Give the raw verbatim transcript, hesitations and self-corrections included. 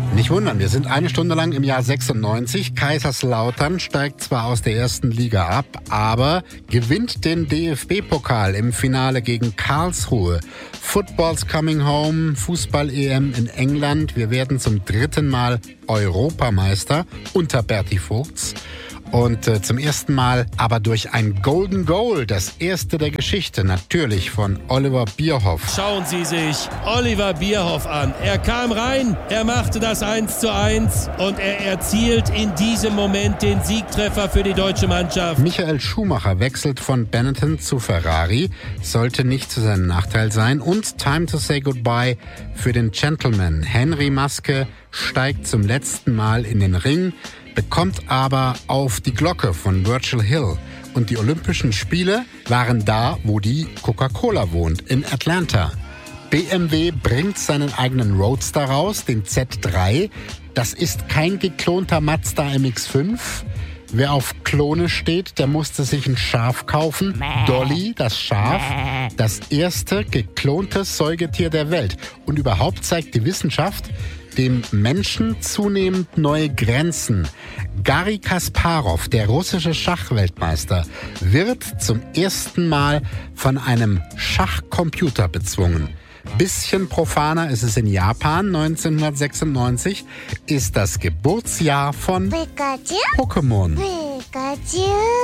Nicht wundern, wir sind eine Stunde lang im Jahr sechsundneunzig. Kaiserslautern steigt zwar aus der ersten Liga ab, aber gewinnt den D F B-Pokal im Finale gegen Karlsruhe. Football's coming home, Fußball-E M in England. Wir werden zum dritten Mal Europameister unter Berti Vogts. Und äh, zum ersten Mal aber durch ein Golden Goal, das erste der Geschichte, natürlich von Oliver Bierhoff. Schauen Sie sich Oliver Bierhoff an. Er kam rein, er machte das eins zu eins und er erzielt in diesem Moment den Siegtreffer für die deutsche Mannschaft. Michael Schumacher wechselt von Benetton zu Ferrari, sollte nicht zu seinem Nachteil sein. Und Time to say goodbye für den Gentleman. Henry Maske steigt zum letzten Mal in den Ring, bekommt aber auf die Glocke von Virgil Hill. Und die Olympischen Spiele waren da, wo die Coca-Cola wohnt, in Atlanta. B M W bringt seinen eigenen Roadster raus, den Z drei. Das ist kein geklonter Mazda M X fünf. Wer auf Klone steht, der musste sich ein Schaf kaufen. Dolly, das Schaf, das erste geklonte Säugetier der Welt. Und überhaupt zeigt die Wissenschaft dem Menschen zunehmend neue Grenzen. Garry Kasparow, der russische Schachweltmeister, wird zum ersten Mal von einem Schachcomputer bezwungen. Bisschen profaner ist es in Japan. neunzehnhundertsechsundneunzig ist das Geburtsjahr von Pokémon.